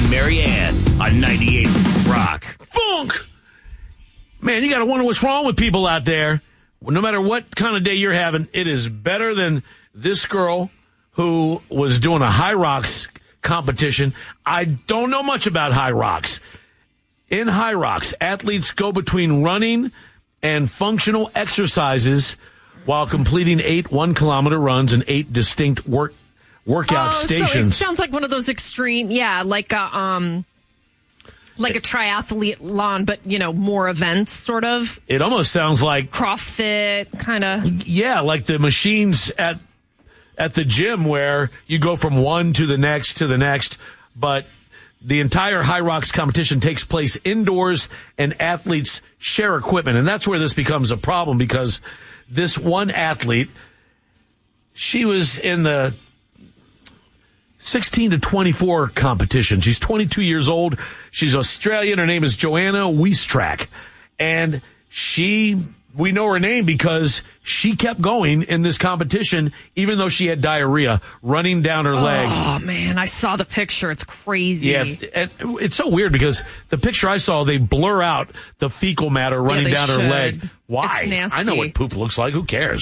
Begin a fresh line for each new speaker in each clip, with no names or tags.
and Marianne on 98 Rock.
Funk! Man, you got to wonder what's wrong with people out there. No matter what kind of day you're having, it is better than this girl who was doing a High Rocks competition. I don't know much about High Rocks. In High Rocks, athletes go between running and functional exercises while completing 8 1-kilometer runs and 8 distinct workout stations.
So it sounds like one of those extreme, like a triathlon, but, more events, sort of.
It almost sounds like
CrossFit, kind of.
Yeah, like the machines at the gym where you go from one to the next, but the entire High Rocks competition takes place indoors and athletes share equipment. And that's where this becomes a problem because this one athlete, she was in the 16 to 24 competition. She's 22 years old. She's Australian. Her name is Joanna Wiestrak. And we know her name because she kept going in this competition, even though she had diarrhea running down her leg.
Oh, man, I saw the picture. It's crazy.
Yeah, and it's so weird because the picture I saw, they blur out the fecal matter running down her leg. Why?
It's nasty.
I know what poop looks like. Who cares?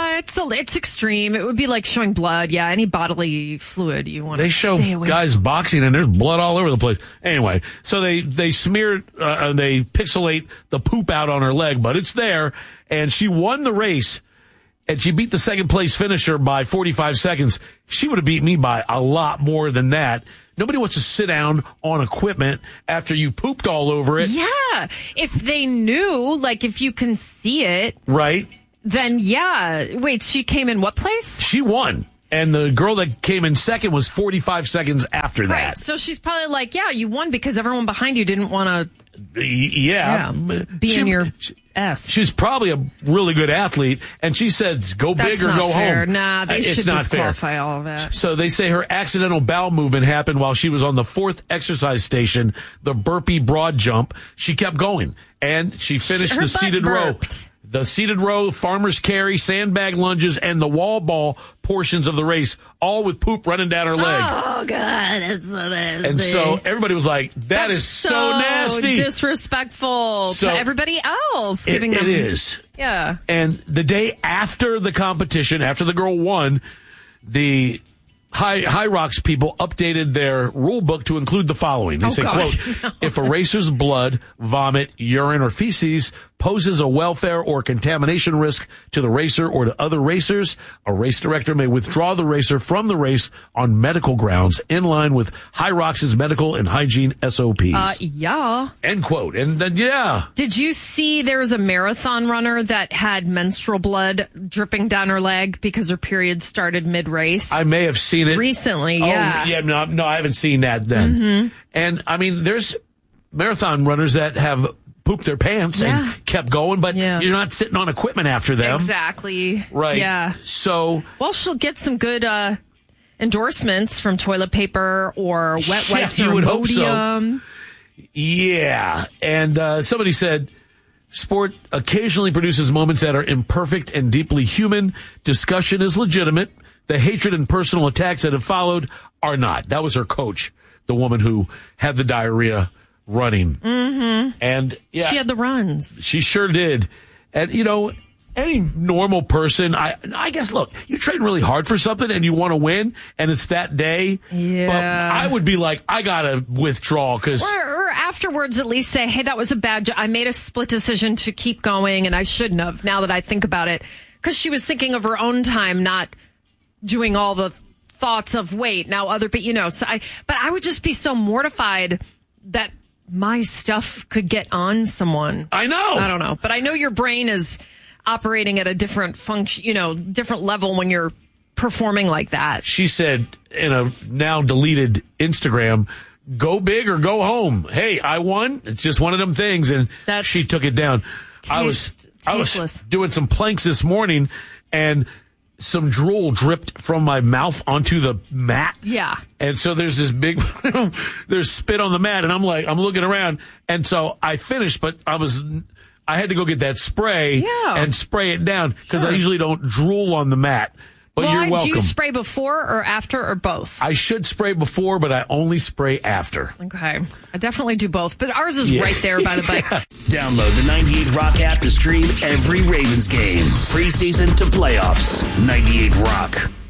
It's extreme. It would be like showing blood. Yeah, any bodily fluid you want to stay away from.
They show guys boxing and there's blood all over the place. Anyway, so they smear, they pixelate the poop out on her leg, but it's there. And she won the race, and she beat the second place finisher by 45 seconds. She would have beat me by a lot more than that. Nobody wants to sit down on equipment after you pooped all over it.
Yeah. If they knew, if you can see it.
Right.
Then, yeah. Wait, she came in what place?
She won. And the girl that came in second was 45 seconds after that.
Right. So she's probably like, yeah, you won because everyone behind you didn't want to.
Yeah.
Be in your S.
She's probably a really good athlete, and she said, go big or go
fair.
home.
Nah, they should disqualify all of that.
So they say her accidental bowel movement happened while she was on the 4th exercise station, the burpee broad jump. She kept going, and she finished the seated row. The seated row, farmer's carry, sandbag lunges, and the wall ball portions of the race, all with poop running down her leg.
Oh, God, that's so nasty.
And so everybody was like, that's so nasty.
Disrespectful to everybody else.
It is.
Yeah.
And the day after the competition, after the girl won, the High Rocks people updated their rule book to include the following. They say, quote, if a racer's blood, vomit, urine, or feces poses a welfare or contamination risk to the racer or to other racers, a race director may withdraw the racer from the race on medical grounds in line with High Rocks' medical and hygiene SOPs.
Yeah.
End quote. And yeah.
Did you see there was a marathon runner that had menstrual blood dripping down her leg because her period started mid-race?
I may have seen it.
Recently, yeah.
Oh, yeah, no, I haven't seen that then.
Mm-hmm.
And, I mean, there's marathon runners that have pooped their pants and kept going, but you're not sitting on equipment after them.
Exactly.
Right.
Yeah.
So.
Well, she'll get some good endorsements from toilet paper or wet wipes or
would
Imodium.
Hope so. Yeah. And somebody said, sport occasionally produces moments that are imperfect and deeply human. Discussion is legitimate. The hatred and personal attacks that have followed are not. That was her coach, the woman who had the diarrhea running.
Mm-hmm.
And yeah,
she had the runs.
She sure did. And any normal person, I guess, look, you train really hard for something and you want to win and it's that day.
Yeah.
But I would be like, I got to withdraw because.
Or afterwards at least say, hey, that was a bad job. I made a split decision to keep going and I shouldn't have now that I think about it. Because she was thinking of her own time, not doing all the thoughts of wait, now other people, but I would just be so mortified that my stuff could get on someone.
I know.
I don't know. But I know your brain is operating at a different function, different level when you're performing like that.
She said in a now deleted Instagram, go big or go home. Hey, I won. It's just one of them things. And she took it down. I was doing some planks this morning and some drool dripped from my mouth onto the mat.
Yeah.
And so there's this big, there's spit on the mat and I'm looking around. And so I finished, but I had to go get that spray and spray it down because I usually don't drool on the mat. But you're welcome.
Do you spray before or after or both?
I should spray before, but I only spray after.
Okay. I definitely do both, but ours is right there by the bike.
Download the 98 Rock app to stream every Ravens game. Preseason to playoffs. 98 Rock.